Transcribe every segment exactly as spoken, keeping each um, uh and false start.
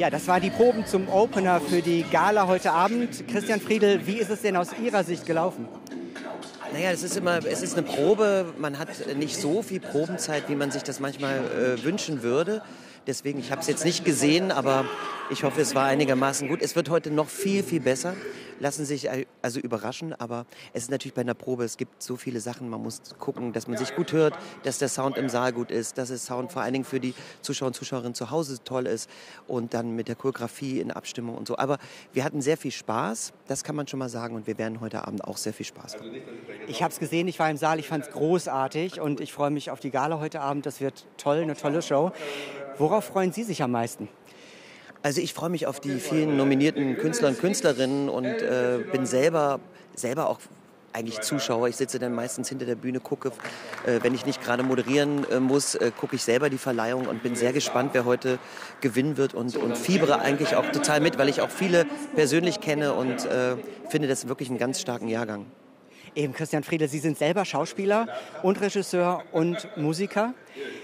Ja, das waren die Proben zum Opener für die Gala heute Abend. Christian Friedl, wie ist es denn aus Ihrer Sicht gelaufen? Naja, es ist immer, es ist eine Probe. Man hat nicht so viel Probenzeit, wie man sich das manchmal äh, wünschen würde. Deswegen, ich habe es jetzt nicht gesehen, aber ich hoffe, es war einigermaßen gut. Es wird heute noch viel, viel besser. Lassen sich also überraschen, aber es ist natürlich bei einer Probe, es gibt so viele Sachen. Man muss gucken, dass man sich gut hört, dass der Sound im Saal gut ist, dass der Sound vor allen Dingen für die Zuschauer und Zuschauerinnen zu Hause toll ist und dann mit der Choreografie in Abstimmung und so. Aber wir hatten sehr viel Spaß, das kann man schon mal sagen, und wir werden heute Abend auch sehr viel Spaß haben. Ich habe es gesehen, ich war im Saal, ich fand es großartig und ich freue mich auf die Gala heute Abend. Das wird toll, eine tolle Show. Worauf freuen Sie sich am meisten? Also ich freue mich auf die vielen nominierten Künstler und Künstlerinnen und äh, bin selber, selber auch eigentlich Zuschauer. Ich sitze dann meistens hinter der Bühne, gucke, äh, wenn ich nicht gerade moderieren äh, muss, äh, gucke ich selber die Verleihung und bin sehr gespannt, wer heute gewinnen wird und, und fiebere eigentlich auch total mit, weil ich auch viele persönlich kenne und äh, finde das wirklich einen ganz starken Jahrgang. Eben, Christian Friedl, Sie sind selber Schauspieler und Regisseur und Musiker.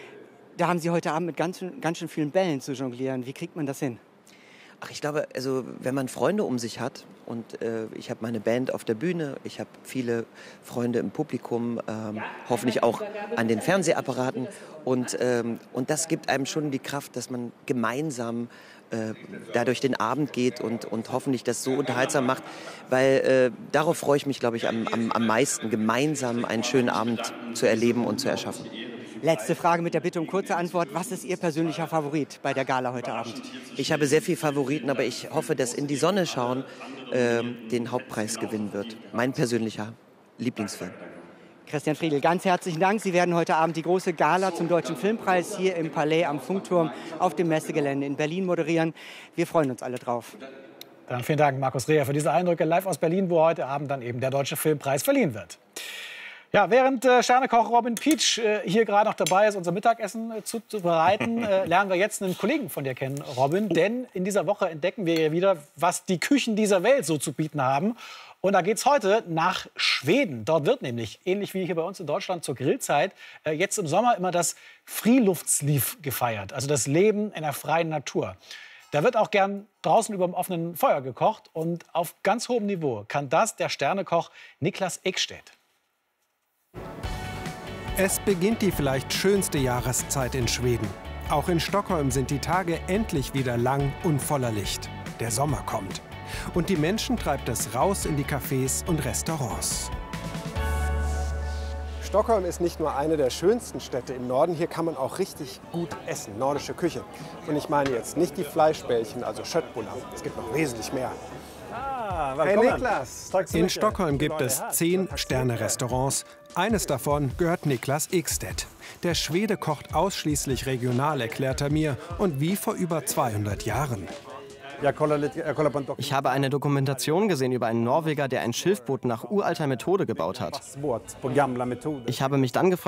Da haben Sie heute Abend mit ganz, ganz schön vielen Bällen zu jonglieren. Wie kriegt man das hin? Ach, ich glaube, also wenn man Freunde um sich hat und äh, ich habe meine Band auf der Bühne, ich habe viele Freunde im Publikum, ähm, hoffentlich auch an den Fernsehapparaten und, ähm, und das gibt einem schon die Kraft, dass man gemeinsam äh, da durch den Abend geht und, und hoffentlich das so unterhaltsam macht, weil äh, darauf freue ich mich, glaube ich, am, am, am meisten, gemeinsam einen schönen Abend zu erleben und zu erschaffen. Letzte Frage mit der Bitte um kurze Antwort. Was ist Ihr persönlicher Favorit bei der Gala heute Abend? Ich habe sehr viele Favoriten, aber ich hoffe, dass In die Sonne schauen äh, den Hauptpreis gewinnen wird. Mein persönlicher Lieblingsfilm. Christian Friedl, ganz herzlichen Dank. Sie werden heute Abend die große Gala zum Deutschen Filmpreis hier im Palais am Funkturm auf dem Messegelände in Berlin moderieren. Wir freuen uns alle drauf. Dann vielen Dank, Markus Reher, für diese Eindrücke live aus Berlin, wo heute Abend dann eben der Deutsche Filmpreis verliehen wird. Ja, während äh, Sternekoch Robin Pietsch äh, hier gerade noch dabei ist, unser Mittagessen äh, zuzubereiten, äh, lernen wir jetzt einen Kollegen von dir kennen, Robin. Denn in dieser Woche entdecken wir ja wieder, was die Küchen dieser Welt so zu bieten haben. Und da geht's heute nach Schweden. Dort wird nämlich, ähnlich wie hier bei uns in Deutschland zur Grillzeit, äh, jetzt im Sommer immer das Friluftsliv gefeiert. Also das Leben in der freien Natur. Da wird auch gern draußen über dem offenen Feuer gekocht. Und auf ganz hohem Niveau kann das der Sternekoch Niklas Ekstedt. Es beginnt die vielleicht schönste Jahreszeit in Schweden. Auch in Stockholm sind die Tage endlich wieder lang und voller Licht. Der Sommer kommt. Und die Menschen treibt es raus in die Cafés und Restaurants. Stockholm ist nicht nur eine der schönsten Städte im Norden. Hier kann man auch richtig gut essen, nordische Küche. Und ich meine jetzt nicht die Fleischbällchen, also Köttbullar. Es gibt noch wesentlich mehr. Hey Niklas. In Stockholm gibt es zehn Sterne-Restaurants. Eines davon gehört Niklas Ekstedt. Der Schwede kocht ausschließlich regional, erklärt er mir, und wie vor über zweihundert Jahren. Ich habe eine Dokumentation gesehen über einen Norweger, der ein Schiffboot nach uralter Methode gebaut hat. Ich habe mich dann gefragt,